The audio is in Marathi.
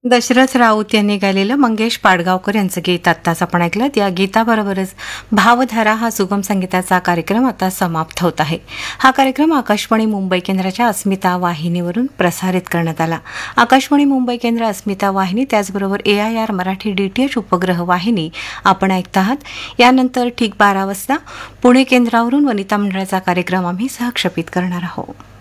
दशरथ राऊत यांनी गायलेलं मंगेश पाडगावकर यांचं गीत आत्ताच आपण ऐकलं. या गीताबरोबरच भावधारा हा सुगम संगीताचा कार्यक्रम आता समाप्त होत आहे. हा कार्यक्रम आकाशवाणी मुंबई केंद्राच्या अस्मिता वाहिनीवरून प्रसारित करण्यात आला. आकाशवाणी मुंबई केंद्र, अस्मिता वाहिनी, त्याचबरोबर AIR मराठी DTH उपग्रह वाहिनी आपण ऐकत आहात. यानंतर ठीक 12 वाजता पुणे केंद्रावरून वनिता मंडळाचा कार्यक्रम आम्ही सहक्षेपित करणार आहोत.